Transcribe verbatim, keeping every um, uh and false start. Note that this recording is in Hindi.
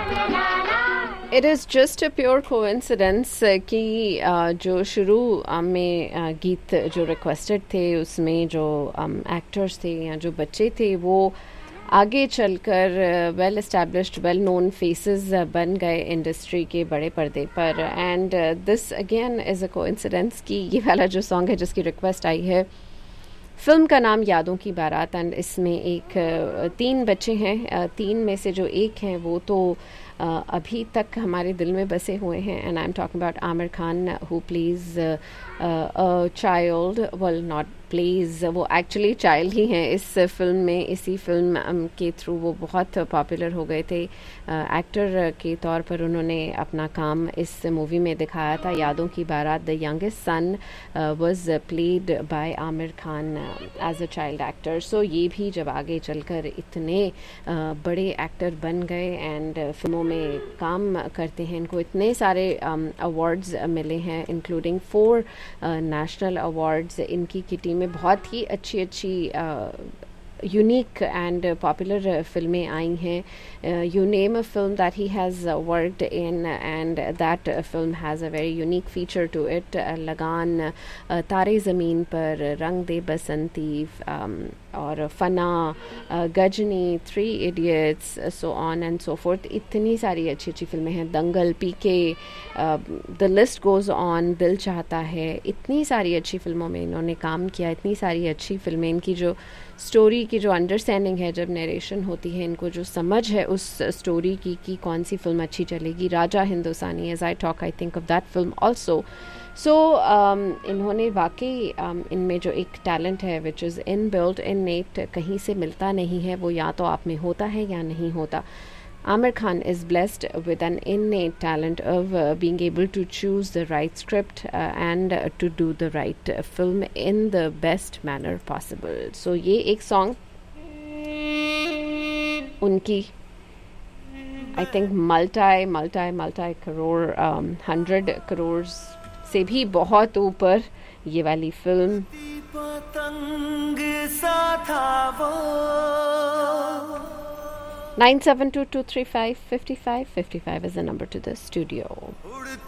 It is just a pure coincidence कि जो शुरू में गीत जो रिक्वेस्टेड थे उसमें जो एक्टर्स थे या जो बच्चे थे वो आगे चलकर well established well known faces बन गए इंडस्ट्री के बड़े पर्दे पर. And this again is a coincidence कि ये वाला जो सॉन्ग है जिसकी रिक्वेस्ट आई है, फिल्म का नाम यादों की बारात. एंड इसमें एक तीन बच्चे हैं, तीन में से जो एक हैं वो तो Uh, अभी तक हमारे दिल में बसे हुए हैं. And I am talking about Aamir Khan who plays a child, well not pledge, वो एक्चुअली चाइल्ड ही हैं इस फिल्म में. इसी फिल्म um, के थ्रू वो बहुत पॉपुलर हो गए थे. एक्टर uh, के तौर पर उन्होंने अपना काम इस मूवी में दिखाया था, यादों की बारात. The youngest son was played by Aamir Khan as a child actor. सो ये भी जब आगे चलकर इतने uh, बड़े एक्टर बन गए एंड फिल्मों में काम करते हैं, इनको इतने सारे अवार्ड्स um, मिले हैं इंक्लूडिंग फोर नेशनल अवार्ड्स. इनकी किटी में बहुत ही अच्छी अच्छी यूनिक एंड पॉपुलर फिल्में आई हैं. You name a film that he has worked in and that film has a very unique feature to it. लगान, uh, तारे ज़मीन पर, रंग दे बसंती, um, और फना, Ghazni, three idiots, so on and so fourth. इतनी सारी अच्छी अच्छी फिल्में हैं. दंगल, पीके, द लिस्ट गोज़ ऑन, दिल चाहता है. इतनी सारी अच्छी फिल्मों में इन्होंने काम किया. इतनी सारी अच्छी फिल्में, इनकी जो स्टोरी की जो अंडरस्टैंडिंग है जब नरेशन होती है, इनको जो समझ है उस स्टोरी की कि कौन सी फिल्म अच्छी चलेगी. Raja Hindustani, as I talk I think of that film also. सो इन्होंने वाकई um, इनमें जो एक टैलेंट है which is in built in net, कहीं से मिलता नहीं है, वो या तो आप में होता है या नहीं होता. Amir Khan is blessed with an innate talent of uh, being able to choose the right script uh, and uh, to do the right uh, film in the best manner possible. So ये एक song उनकी I think multi multi multi crore um, hundred crores से भी बहुत ऊपर ये वाली film. nine seven two two three five five five five five is the number to the studio.